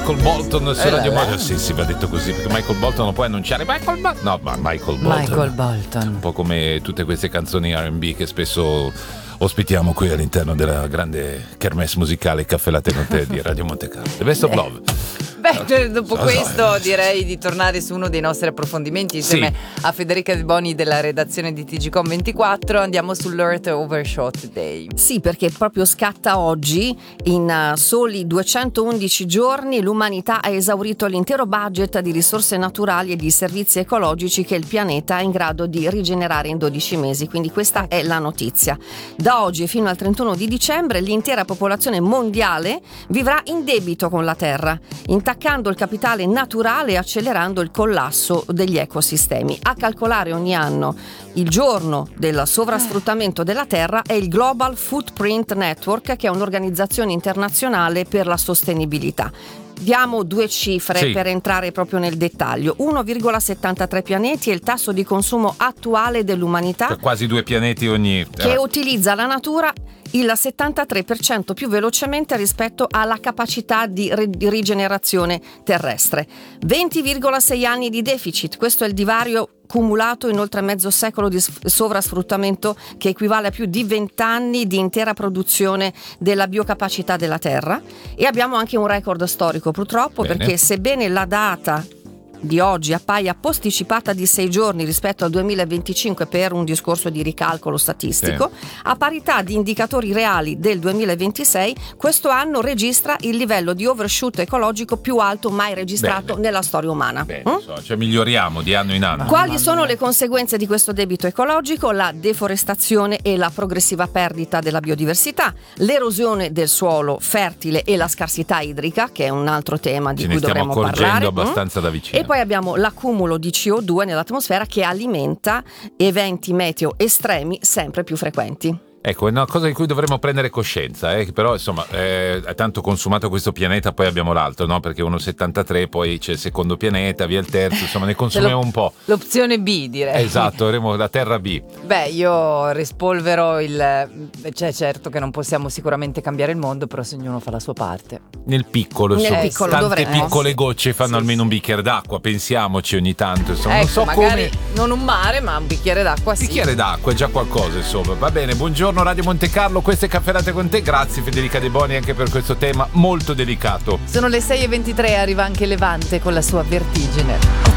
Michael Bolton su Radio Monte. Sì, va detto così, perché Michael Bolton non puoi annunciare Michael Bolton. Un po' come tutte queste canzoni R&B che spesso ospitiamo qui all'interno della grande kermesse musicale Caffè Latte con te di Radio Monte Carlo. The Best of Love. Beh, dopo questo direi di tornare su uno dei nostri approfondimenti insieme a Federica De Boni della redazione di TGcom 24. Andiamo sull'Earth Overshot Day. Sì, perché proprio scatta oggi. In soli 211 giorni l'umanità ha esaurito l'intero budget di risorse naturali e di servizi ecologici che il pianeta è in grado di rigenerare in 12 mesi. Quindi questa è la notizia. Da oggi fino al 31 di dicembre l'intera popolazione mondiale vivrà in debito con la Terra, intaccando il capitale naturale e accelerando il collasso degli ecosistemi. A calcolare ogni anno il giorno del sovrasfruttamento della terra è il Global Footprint Network, che è un'organizzazione internazionale per la sostenibilità. Diamo due cifre per entrare proprio nel dettaglio. 1,73 pianeti è il tasso di consumo attuale dell'umanità, cioè quasi 2 pianeti ogni, che utilizza la natura il 73% più velocemente rispetto alla capacità di rigenerazione terrestre. 20,6 anni di deficit, questo è il divario cumulato in oltre mezzo secolo di sovrasfruttamento, che equivale a più di 20 anni di intera produzione della biocapacità della Terra. E abbiamo anche un record storico, purtroppo. Bene. Perché sebbene la data di oggi appaia posticipata di 6 giorni rispetto al 2025 per un discorso di ricalcolo statistico, a parità di indicatori reali del 2026, questo anno registra il livello di overshoot ecologico più alto mai registrato nella storia umana. Cioè miglioriamo di anno in anno. Quali sono le conseguenze di questo debito ecologico? La deforestazione e la progressiva perdita della biodiversità, l'erosione del suolo fertile e la scarsità idrica, che è un altro tema di cui dovremmo parlare. Ci ne stiamo accorgendo abbastanza da vicino. E poi abbiamo l'accumulo di CO2 nell'atmosfera, che alimenta eventi meteo estremi sempre più frequenti. Ecco, è una cosa di cui dovremmo prendere coscienza, però insomma è tanto consumato questo pianeta, poi abbiamo l'altro, no? Perché 1,73, poi c'è il secondo pianeta, via il terzo, insomma ne consumiamo un po'. L'opzione B, direi. Esatto, avremo la terra B. Beh, io rispolvero cioè certo che non possiamo sicuramente cambiare il mondo, però se ognuno fa la sua parte. Nel piccolo, tante dovremmo. Piccole gocce fanno almeno un bicchiere d'acqua, pensiamoci ogni tanto, insomma. Ecco, non so magari come. Non un mare, ma un bicchiere d'acqua, sì. Un bicchiere d'acqua è già qualcosa, insomma. Va bene, buongiorno Radio Monte Carlo, questo è Caffè Latte con te. Grazie Federica De Boni anche per questo tema molto delicato. Sono le 6:23, arriva anche Levante con la sua Vertigine.